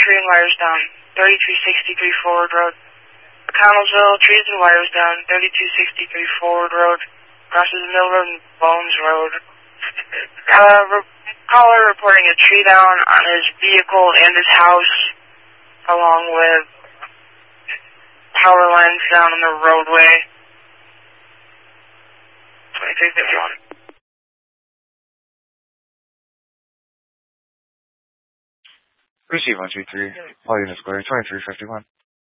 tree and wires down, 3363 Forward Road. Connellsville, trees and wires down, 3263 Forward Road. Crosses Mill Road and Bones Road. Caller reporting a tree down on his vehicle and his house, along with power lines down on the roadway. 2351. Receive 123, all units clear, 2351.